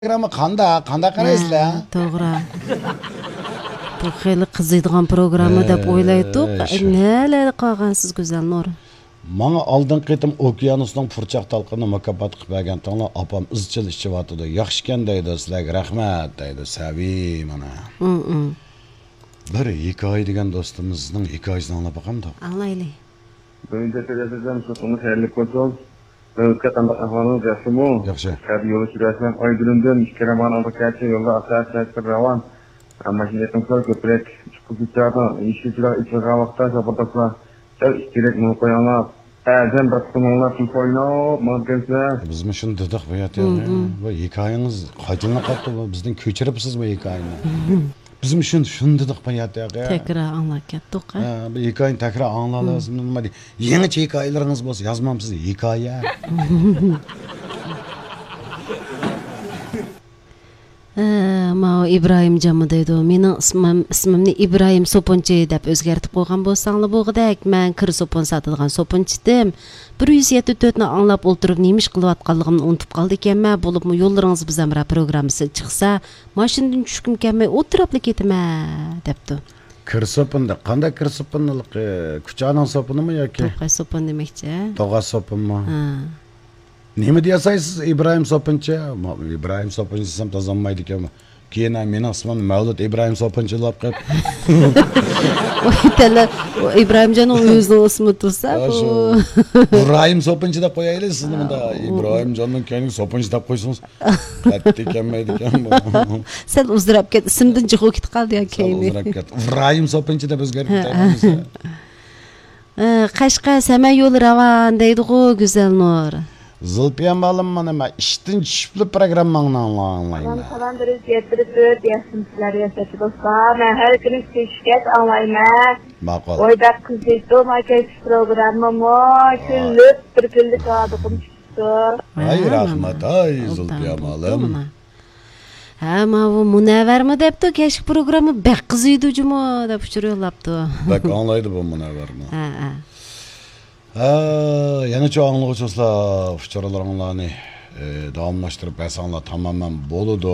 Programma qanda qaraysizlar? To'g'ri. Bu xeyli qiziydigan programma deb o'ylaydik. Nelar qolgansiz Go'zal Nur? Mana oldin qitim Okeanusning purchoq talqini mukofot qilib berganlar opam izchil ishlayotdi. Yaxshi ekan deydi, sizlarga rahmat deydi. Savi mana. Bir hikoya degan do'stimizning hikoyasini anglab boqamda. Anglaylik. Önce televizyon tuttuğumuz herlik kontrol. Önce kandak ahvalımız yaşımı. Yaxshi. Tabi yolu süresinden aydınımdan işkereman aldık gerçi yolda asayet ravan. Maşinetin sonra köprek çıkıp içeriden işçiler içeriden vakta zapatakla. Çal işçilik bunu koyanlar. Erzen bıraktım onlar tüm koyuna mantensler. Biz mi şunu dedik bu yat yani. Bu hikoyangiz qachonga qoldi bu? Bizdan ko'chiribsiz bu hikoyani. Biz mi şunu dedik bu yat ya. Tekrar anlab ketdik. Bu hikoyani tekrar anglalasizmi nima deydi? Yangi hikoyalaringiz bo'lsa yozmamsiz hikoya. Mao İbrahim Camı deydi. Mening ismimni İbrahim Sopunchi deb o'zgartib qo'ygan bo'lsanglar bo'g'dak, men kir sopun sotadigan sopunchidim. 174 ni anglab o'ltirib nemish qilayotganligimni unutib qoldi ekanman. Bo'libmi yo'llaringiz bizamra programmasi chiqsa, mashinadan tushkim kelmay o'tirib ketaman debdi. Kir sopunda qanday kir sopunlik? Kuchaning sopunimi yoki? To'g'ri sopun demakchi. To'g'ri sopunmi? Nima deyasiz İbrahim Sopunchi? İbrahim Sopunchi desam tozalmaydi ekanmi? Keyin mening ismim Mavlud İbrahim Sopunchi deb qo'yib. O'ytala İbrahimjonning o'zining ismi tursa, İbrahim Sopunchi deb qo'yaylik sizni bunda. İbrahimjonning keyin Sopunchi deb qo'ysangiz, katta ekanmaydi ekan bu. Sen uzrab ket, ismdan jiqib ketib qoldi ya keyin. Uzrab ket. İbrahim Sopunchi deb o'zgarib ketamiz. Qashqa Samay yo'li ravan deydi-ku Go'zal Nur. Zulfiyan balım mana işten tushibli programmangni anglayman. Falan 174 yaşımsızlar yaşaşı dostlar. Ben her gün şirket anlayman. Ma'qul. Oyda kızıydım. Aykeş programımı. Küllük bir küllük adıqım çıktı. Ay rahmat ay Zulfiyan balım. Ha, ma bu Munavvarmi debdi, keşke programı bek qiziydi juma deb uçur yo'llabdi. Bak anglaydi bu Munavvarmi. Ha. Yana çok anlayıcılar, uçuralarını davamlaştırıp insanlar tamamen boludu.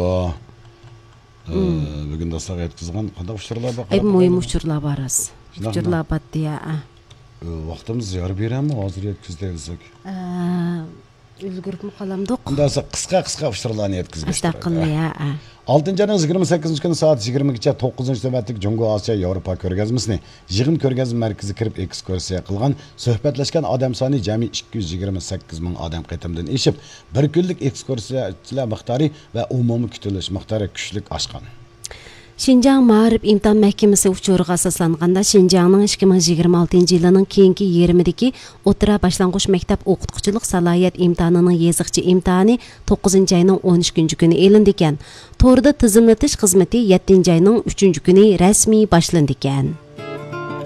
Bugün de sağa etkizgan, qanday uçuralar bak. Ay moyum uçurlar baras. Uçurlar batdı ya. Vaxtımız yar beremi, hazır yetkizdiysek. Üzgürüp qalamdiq. Bundan sonra qisqa uçuralarni yetkizib. Astaqilli ya. 6-ayning 28-kuni soat 20gacha 9-navbatlik Jungo Osiyo Yevropa ko'rgazmasini yig'in ko'rgazma markaziga kirib ekskursiya qilgan, suhbatlashgan odam soni jami 228 ming odam qatimdan eshib, bir kunlik ekskursiyachilar miqdori va umumiy kutilish miqdori kuchlik oshgan. Şinjan Ma'rif İmtihan Mahkemesi uçuruğa asaslanganda Şinjanning 2026-yilning keyingi yerimidagi o'tira boshlang'ich maktab o'qituvchilik salohiyat imtihonining yeziqchi imtihoni 9-ayning 13 kuni elindi ekan. To'rda tizimlatish xizmati 7-ayning 3 kuni rasmiy boshlandi ekan.